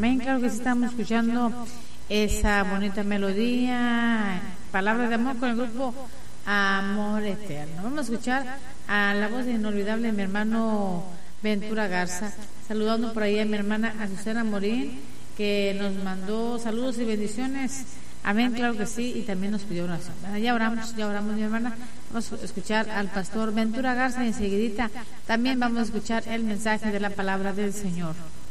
Amén. Claro que sí, estamos escuchando esa bonita melodía, palabras de amor con el grupo Amor Eterno. Vamos a escuchar a la voz inolvidable de mi hermano Ventura Garza, saludando por ahí a mi hermana Azucena Morín, que nos mandó saludos y bendiciones. Amén, claro que sí, y también nos pidió oración. Ya oramos mi hermana. Vamos a escuchar al pastor Ventura Garza y enseguidita también vamos a escuchar el mensaje de la palabra del Señor.